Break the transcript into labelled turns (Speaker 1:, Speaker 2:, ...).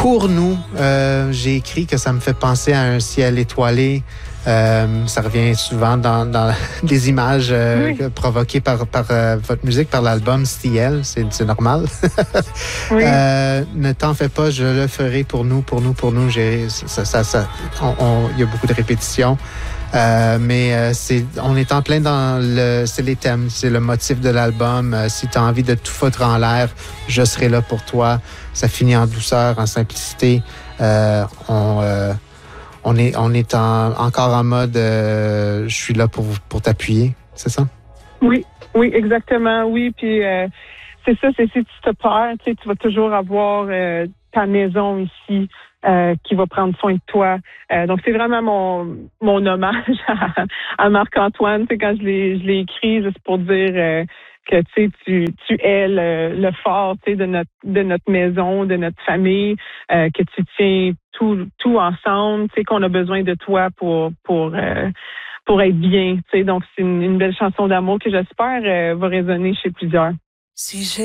Speaker 1: Pour nous, j'ai écrit que ça me fait penser à un ciel étoilé. Ça revient souvent dans des images provoquées par votre musique, par l'album Ciel. C'est normal.
Speaker 2: Oui.
Speaker 1: Ne t'en fais pas, je le ferai pour nous. Il y a beaucoup de répétitions. Mais on est en plein c'est les thèmes, c'est le motif de l'album. Si tu as envie de tout foutre en l'air, je serai là pour toi. Ça finit en douceur, en simplicité. On est encore en mode je suis là pour t'appuyer, c'est ça?
Speaker 2: Oui, exactement, oui. Puis c'est ça, c'est si tu te perds, tu vas toujours avoir ta maison ici qui va prendre soin de toi. Donc c'est vraiment mon hommage à Marc-Antoine. Tu sais, quand je l'ai écrit, juste pour dire que tu es le phare, tu sais, de notre maison, de notre famille, que tu tiens tout ensemble, tu sais, qu'on a besoin de toi pour être bien, tu sais. Donc c'est une belle chanson d'amour que j'espère va résonner chez plusieurs.